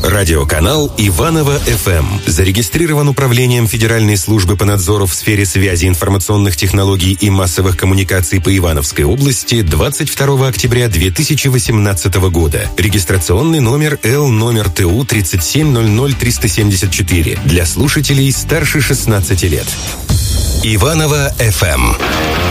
Радиоканал Иваново-ФМ. Зарегистрирован Управлением Федеральной службы по надзору в сфере связи, информационных технологий и массовых коммуникаций по Ивановской области 22 октября 2018 года. Регистрационный номер Л-ТУ 3700374 для слушателей старше 16 лет. Иваново-ФМ.